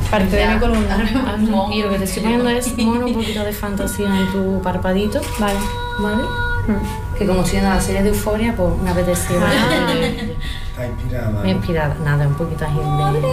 Parte de mi columna. Y lo que te estoy poniendo es un poquito de fantasía en tu parpadito. Vale. ¿Vale? Que como estoy viendo la serie de Euphoria, pues me apetecía. Está inspirada. Me he inspirado, nada, un poquito así de